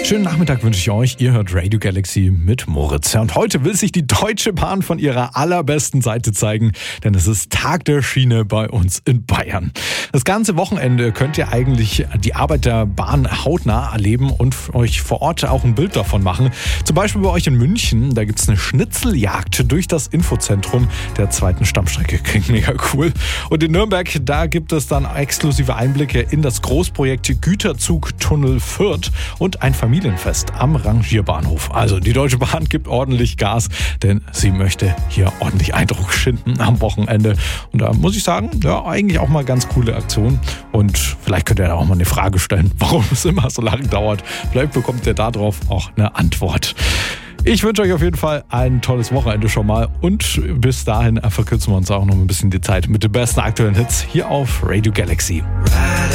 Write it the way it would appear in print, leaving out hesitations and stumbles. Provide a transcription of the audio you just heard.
Schönen Nachmittag wünsche ich euch. Ihr hört Radio Galaxy mit Moritz. Ja, und heute will sich die Deutsche Bahn von ihrer allerbesten Seite zeigen, denn es ist Tag der Schiene bei uns in Bayern. Das ganze Wochenende könnt ihr eigentlich die Arbeit der Bahn hautnah erleben und euch vor Ort auch ein Bild davon machen. Zum Beispiel bei euch in München, da gibt es eine Schnitzeljagd durch das Infozentrum der zweiten Stammstrecke. Klingt mega cool. Und in Nürnberg, da gibt es dann exklusive Einblicke in das Großprojekt Güterzugtunnel Fürth und ein Familienfest am Rangierbahnhof. Also die Deutsche Bahn gibt ordentlich Gas, denn sie möchte hier ordentlich Eindruck schinden am Wochenende. Und da muss ich sagen, ja, eigentlich auch mal ganz coole Aktion. Und vielleicht könnt ihr da auch mal eine Frage stellen, warum es immer so lange dauert. Vielleicht bekommt ihr darauf auch eine Antwort. Ich wünsche euch auf jeden Fall ein tolles Wochenende schon mal und bis dahin verkürzen wir uns auch noch ein bisschen die Zeit mit den besten aktuellen Hits hier auf Radio Galaxy.